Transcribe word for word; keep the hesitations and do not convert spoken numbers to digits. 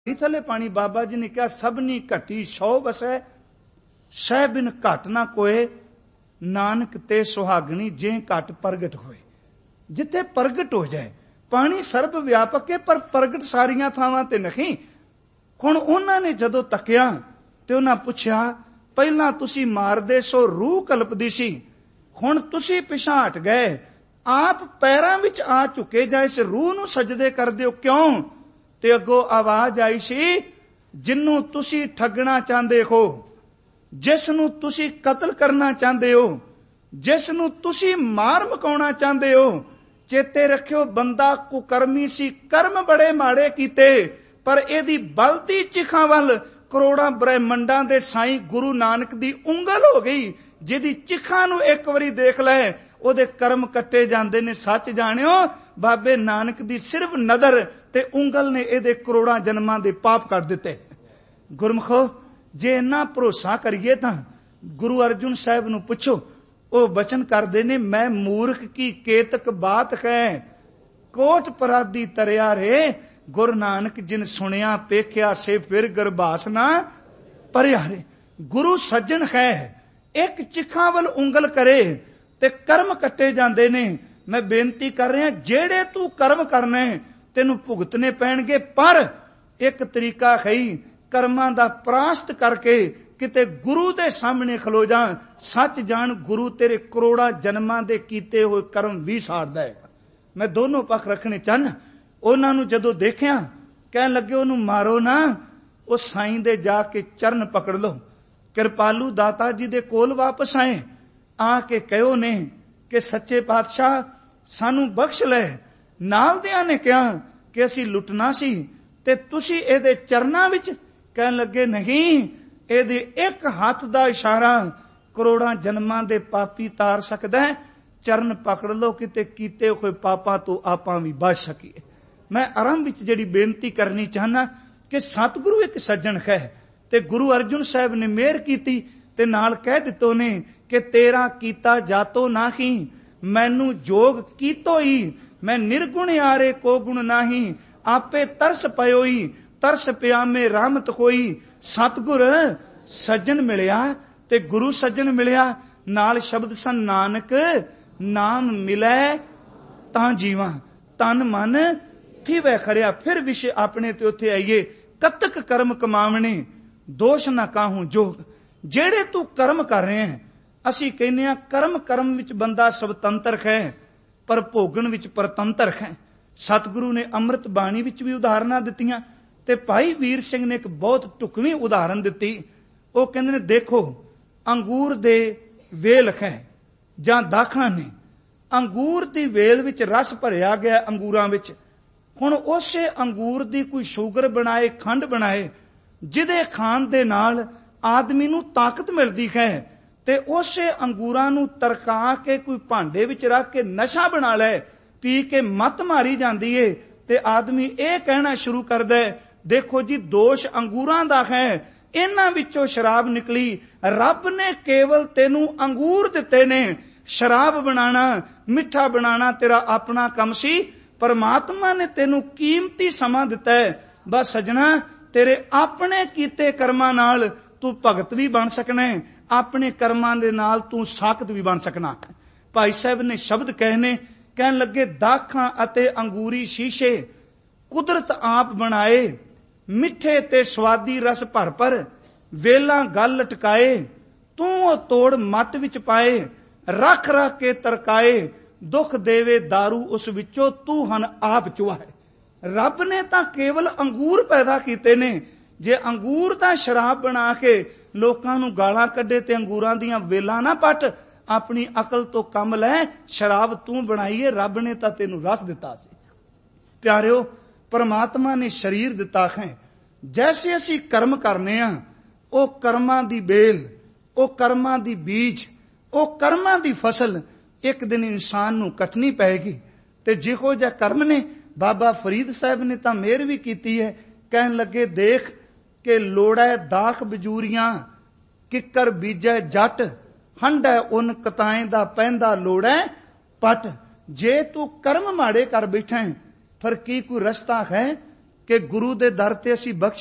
थले पानी बाबा जी ने कहा सबनी घटी सौ वसै सह बिन घट ना कोए नानक ते सुहागनी जे घट प्रगट होए। जिथे प्रगट हो जाए पानी सर्व व्यापक है पर प्रगट सारियां थावां ते नहीं। हुण उन्हां ने जदों तकिया ते उन्हां पुछया पहलां तुसी मारदे सो रूह कलपदी सी, हुण तुसी पिछां हट गए, आप पैरां विच आ झुके जाए इस रूह नूं सजदे करदे हो क्यों? ते अगों आवाज आई सी जिन्नू तुसी ठगना चाहते हो, जिस नूं तुसी कतल करना चाहते हो, जिस नूं तुसी मार मकाउणा चाहते हो, चेते रखियो बंदा कुकर्मी सी, कर्म बड़े माड़े कीते पर एदी बलदी चिखां वल करोड़ां ब्रह्मंडां दे साईं गुरु नानक दी उंगल हो गई, जिहदी चिखां नूं एक वारी देख लै ओदे कर्म कट्टे जांदे ने। सच जाणियो बाबे नानक दी सिर्फ नदर ते उंगल ने एदे करोड़ां जन्मां दे पाप कट दिते। गुरमुखो जे इन्ना भरोसा करिए तां गुरु अर्जुन साहब नूं पुछो, ओ बचन करदे ने मैं मूर्ख की केतक बात है, कोट पराधी तरिया रे, गुरु नानक जिन सुनिया पेख्या से फिर गरबास ना परिया रे। गुरु सज्जन है एक चिखां वल उंगल करे ते कर्म कट्टे जांदे ने। मैं बेनती कर रहा जेड़े तू कर्म करने तेनू भुगतने पैणगे, पर एक तरीका है कर्मां दा प्राश्त करके किते गुरु दे सामने खलो जा। सच जान गुरु तेरे करोड़ा जन्मां दे कीते हुए कर्म भी साड़दा है। मैं दोनों पक्ष रखने चाहना। उन्हां नूं जदों देखिया कहन लगे ओनू मारो ना, ओ साईं दे जाके चरण पकड़ लो। कृपालू दाता जी दे कोल वापस आए, आके कहो ने कि सच्चे पातशाह सानू बख्श ले। नाल दियां ने कहा कि असी लुटना सी ते तुसी एदे चरनां विच। कहन लगे नहीं, एदे एक हाथ दा इशारा करोड़ां जन्मां दे पापी तार सकदा है। चरण पकड़ लो किते कीते हुए पापां तो आपां भी बच सकीए। मैं आरंभ विच जिहड़ी बेनती करनी चाहना कि सतगुरु एक सज्जन है ते गुरु अर्जुन साहब ने मेहर कीती ते नाल कह दित्तो ने कि तेरा कीता जातो नाही, मैनू जोग कीतो ही, मैं निर्गुण यारे को गुण नाही, आपे तरस पयोई तरस पिया में रहमत होई। सतगुर सज्जन मिलिया ते गुरु सज्जन मिलिया, नाल शब्द सन नानक नाम मिलै तां जीवा, तन मन थीवै खरिया। फिर विषय अपने ते उत्थे आईए, कतक कर्म कमावने दोष ना काहूं जोग। जेड़े तू कर्म कर रहे हैं असी कहने आ कर्म कर्म विच बंदा स्वतंत्र है पर भोगन विच परतंत्र है। सतगुरु ने अमृत बाणी विच भी उदाहरणां दित्तियां ते भाई वीर सिंह ने एक बहुत ढुकवीं उदाहरण दित्ती। वो कहंदे ने देखो अंगूर दे वेल है जां दाखां ने, अंगूर दी वेल विच रस भरिया गया अंगूरां विच, हुण उसे अंगूर दी कोई शुगर बनाए खंड बनाए जिहदे खाण दे नाल आदमी नूं ताकत मिलदी है ते उसे अंगूरां नूं तरका के कोई भांडे विच रख के नशा बना लै, पी के मत मारी जांदी है ते आदमी ये कहना शुरू करदा है देखो जी दोष अंगूरां दा है, इन्हां विचों शराब निकली, रब ने केवल तेनू अंगूर दिते ने, शराब बनाना मिठा बनाना तेरा अपना कम सी, परमात्मा ने तेनू कीमती समा दिता है। बस सजना तेरे अपने कीते कर्मां नाल तू भगत भी बन सकना है, अपने कर्मां दे नाल तू साकत भी बन सकना। भाई साहब ने शब्द कहने कहन लगे दाखां अते अंगूरी शीशे कुदरत आप बनाए, मिठे ते स्वादी रस भर भर वेलां गल लटकाए, तू ओ तोड़ मत विच पाए, रख रख के तरकाए, दुख देवे दारू उस विचों तू हन आप चुहाए। रब ने तां केवल अंगूर पैदा कीते ने, जे अंगूर तां शराब बना के लोकां नूं गालां कढे ते अंगूरां दीयां वेलां ना पट, अपनी अकल तो कम लै, शराब तू बनाई है, रब ने तां तैनूं रस दिता सी। प्यारिओ परमात्मा ने शरीर दिता है, जैसे असी कर्म करने आ ओ कर्मां दी बेल, ओ कर्मां दी बीज, ओ कर्मां दी फसल एक दिन इंसान नूं कटनी पैगी। ते जिहो जिहा कर्म ने बाबा फरीद साहब ने तां मेहर भी कीती है। कहन लगे देख के लोड़ै दाख बजूरियां किकर बीजै जट, हंडै उन कताएं दा पैंदा लोड़ै पट। जे तू कर्म माड़े कर बैठा है फिर की कोई रस्ता है ਕਿ ਗੁਰੂ ਦੇ ਦਰ ਤੇ ਅਸੀਂ ਬਖਸ਼